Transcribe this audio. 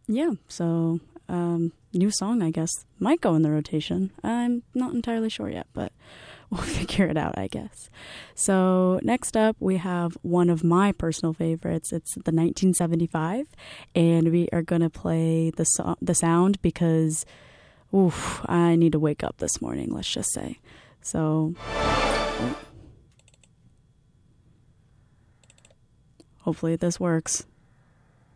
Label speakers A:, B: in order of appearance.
A: Yeah, so new song, I guess, might go in the rotation. I'm not entirely sure yet, but we'll figure it out, I guess. So next up, we have one of my personal favorites. It's the 1975, and we are going to play the sound because, oof, I need to wake up this morning, let's just say. So, hopefully this works.